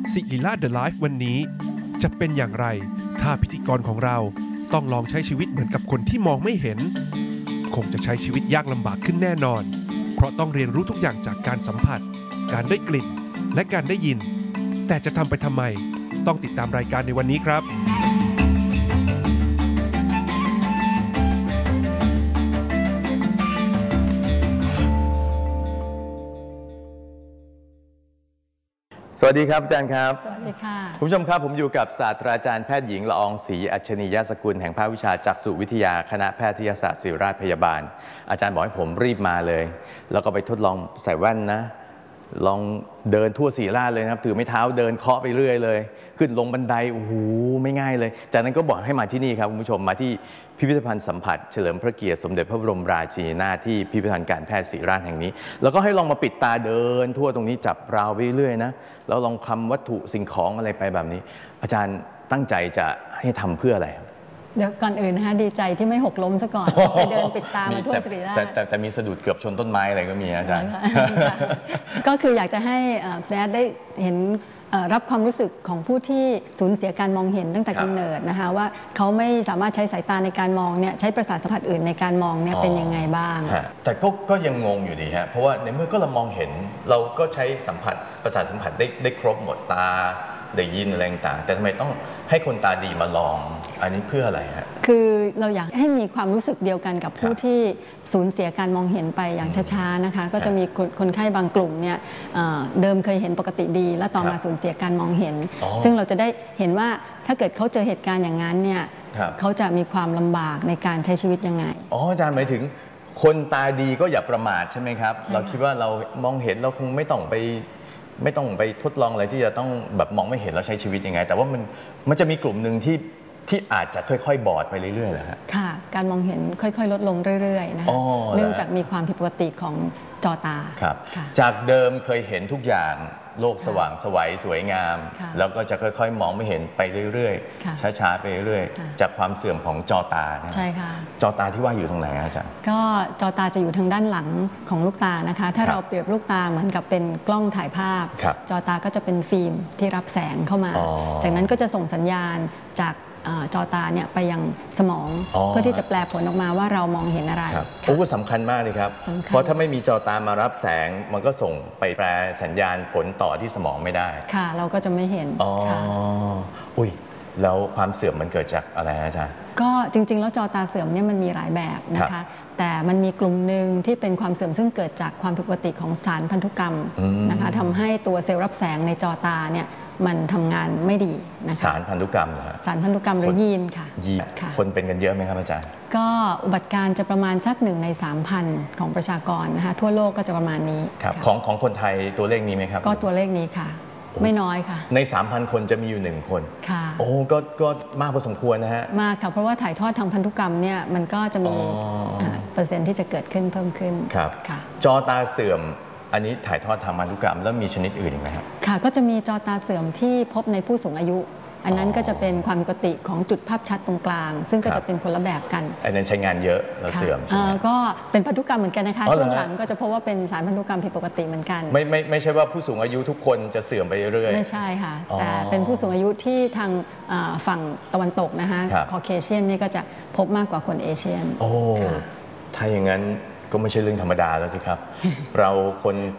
ศิริราช The Life วันนี้จะเป็นอย่างไรถ้าพิธีกรของเราต้องลองใช้ชีวิตเหมือนกับคนที่มองไม่เห็นคงจะใช้ชีวิตยากลำบากขึ้นแน่นอนเพราะต้องเรียนรู้ทุกอย่างจากการสัมผัสการได้กลิ่นและการได้ยินแต่จะทำไปทำไมต้องติดตามรายการในวันนี้ครับสวัสดีครับอาจารย์ครับสวัสดีค่ะคุณผู้ชมครับผมอยู่กับศาสตราจารย์แพทย์หญิงละอองศรีอัจฉริยสกุลแห่งภาควิชาจักษุวิทยาคณะแพทยศาสตร์ศิริราชพยาบาลอาจารย์บอกให้ผมรีบมาเลยแล้วก็ไปทดลองใส่แว่นนะลองเดินทั่วศิริราชเลยครับถือไม้เท้าเดินเคาะไปเรื่อยเลยขึ้นลงบันไดโอ้โหไม่ง่ายเลยจากนั้นก็บอกให้มาที่นี่ครับคุณผู้ชมมาที่พิพิธภัณฑ์สัมผัสเฉลิมพระเกียรติสมเด็จพระบรมราชินีนาถที่พิพิธภัณฑ์การแพทย์ศิริราชแห่งนี้แล้วก็ให้ลองมาปิดตาเดินทั่วตรงนี้จับราวไปเรื่อยนะแล้วลองคำวัตถุสิ่งของอะไรไปแบบนี้อาจารย์ตั้งใจจะให้ทำเพื่ออะไรเดี๋ยวก่อนอื่นนะคะดีใจที่ไม่หกล้มซะก่อนไปเดินปิดตามาทั่วศิริราชแต่มีสะดุดเกือบชนต้นไม้อะไรก็มีอาจารย์ก็คืออยากจะให้แพทย์ได้เห็นรับความรู้สึกของผู้ที่สูญเสียการมองเห็นตั้งแต่กำเนิดนะคะว่าเขาไม่สามารถใช้สายตาในการมองเนี่ยใช้ประสาทสัมผัสอื่นในการมองเนี่ยเป็นยังไงบ้างแต่ก็ยังงงอยู่ดีฮะเพราะว่าในเมื่อก็เรามองเห็นเราก็ใช้สัมผัสประสาทสัมผัสได้ครบหมดตาได้ยินอะไรต่างแต่ทำไมต้องให้คนตาดีมาลองอันนี้เพื่ออะไรฮะคือเราอยากให้มีความรู้สึกเดียวกันกับผู้ที่สูญเสียการมองเห็นไปอย่างช้าๆนะคะก็จะมีคนไข้บางกลุ่มเนี่ยเดิมเคยเห็นปกติดีแล้วต่อมาสูญเสียการมองเห็นซึ่งเราจะได้เห็นว่าถ้าเกิดเขาเจอเหตุการณ์อย่างนั้นเนี่ยเขาจะมีความลำบากในการใช้ชีวิตยังไงอ๋ออาจารย์หมายถึงคนตาดีก็อย่าประมาทใช่ไหมครับเราคิดว่าเรามองเห็นเราคงไม่ต้องไปทดลองอะไรที่จะต้องแบบมองไม่เห็นแล้วใช้ชีวิตยังไงแต่ว่ามันจะมีกลุ่มหนึ่งที่อาจจะค่อยๆบอดไปเรื่อยๆแหละฮะค่ะการมองเห็นค่อยๆลดลงเรื่อยๆนะคะเนื่องจากมีความผิดปกติของจอตาครับจากเดิมเคยเห็นทุกอย่างโลกสว่างไสวสวยงามแล้วก็จะค่อยๆมองไม่เห็นไปเรื่อยๆช้าๆไปเรื่อยๆจากความเสื่อมของจอตาใช่ค่ะจอตาที่ว่าอยู่ตรงไหนอาจารย์ก็จอตาจะอยู่ทางด้านหลังของลูกตานะคะถ้าเราเปรียบลูกตาเหมือนกับเป็นกล้องถ่ายภาพจอตาก็จะเป็นฟิล์มที่รับแสงเข้ามาจากนั้นก็จะส่งสัญญาณจากจอตาเนี่ยไปยังสมองเพื่อที่จะแปลผลออกมาว่าเรามองเห็นอะไรโอ้ก็สำคัญมากเลยครับเพราะถ้าไม่มีจอตามารับแสงมันก็ส่งไปแปลสัญญาณผลต่อที่สมองไม่ได้ค่ะเราก็จะไม่เห็นอุ้ยแล้วความเสื่อมมันเกิดจากอะไรอาจารย์ก็จริงๆแล้วจอตาเสื่อมเนี่ยมันมีหลายแบบนะคะแต่มันมีกลุ่มหนึ่งที่เป็นความเสื่อมซึ่งเกิดจากความผิดปกติของสารพันธุกรรมนะคะทำให้ตัวเซลล์รับแสงในจอตาเนี่ยมันทำงานไม่ดีนะคะสารพันธุกรรมเหรอสารพันธุกรรมหรือยีนค่ะยีนคนเป็นกันเยอะไหมครับอาจารย์ก็อุบัติการจะประมาณสัก1 ใน 3,000ของประชากรนะคะทั่วโลกก็จะประมาณนี้ครับของคนไทยตัวเลขนี้ไหมครับก็ตัวเลขนี้ค่ะไม่น้อยค่ะใน 3,000 คนจะมีอยู่1 คนค่ะโอ้ก็มากพอสมควรนะฮะมากค่ะเพราะว่าถ่ายทอดทางพันธุกรรมเนี่ยมันก็จะมีเปอร์เซ็นต์ที่จะเกิดขึ้นเพิ่มขึ้นครับจอตาเสื่อมอันนี้ถ่ายทอดทางพันธุกรรมแล้วมีชนิดอื่นอีกไหมครับค่ะก็จะมีจอตาเสื่อมที่พบในผู้สูงอายุอันนั้นก็จะเป็นความปกติของจุดภาพชัดตรงกลางซึ่งก็จะเป็นคนละแบบกันอันนั้นใช้งานเยอะแล้วเสื่อมใช่ไหมก็เป็นพันธุกรรมเหมือนกันนะคะช่วงหลังก็จะพบว่าเป็นสารพันธุกรรมผิดปกติเหมือนกันไม่ใช่ว่าผู้สูงอายุทุกคนจะเสื่อมไปเรื่อยไม่ใช่ค่ะแต่เป็นผู้สูงอายุที่ทางฝั่งตะวันตกนะคะคอเคเชียนนี่ก็จะพบมากกว่าคนเอเชียนโอ้ถ้าอย่างนั้นก็ไม่ใช่เรื่องธรรมดาแล้วสิครับเราคน